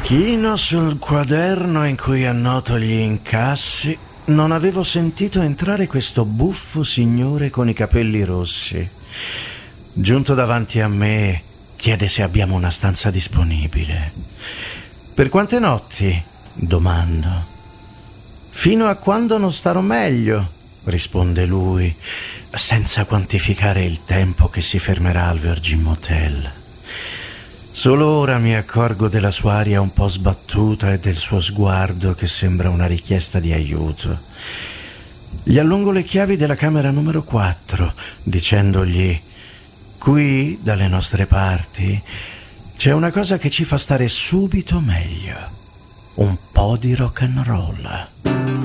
Chino sul quaderno in cui annoto gli incassi. Non avevo sentito entrare questo buffo signore con i capelli rossi. Giunto davanti a me, chiede se abbiamo una stanza disponibile. Per quante notti? Domando. Fino a quando non starò meglio, risponde lui, senza quantificare il tempo che si fermerà al Virgin Motel. Solo ora mi accorgo della sua aria un po' sbattuta e del suo sguardo che sembra una richiesta di aiuto. Gli allungo le chiavi della camera numero 4, dicendogli: qui, dalle nostre parti, c'è una cosa che ci fa stare subito meglio. Un po' di rock and roll.